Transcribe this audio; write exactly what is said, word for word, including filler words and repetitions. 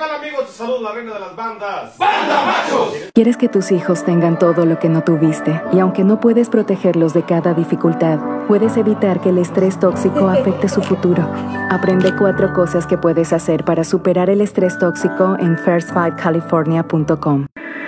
tal, amigos? Saludos, la reina de las bandas. ¡Banda Machos! Quieres que tus hijos tengan todo lo que no tuviste, y aunque no puedes protegerlos de cada dificultad, puedes evitar que el estrés tóxico afecte su futuro. Aprende cuatro cosas que puedes hacer para superar el estrés tóxico en first five california punto com.